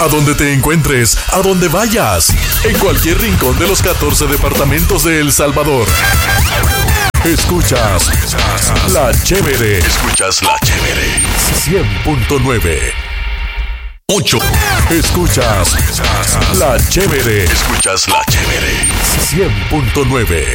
A donde te encuentres, a donde vayas, en cualquier rincón de los 14 departamentos de El Salvador. Escuchas La Chévere. Escuchas La Chévere. 100.9. 8. Escuchas La Chévere. Escuchas La Chévere. 100.9.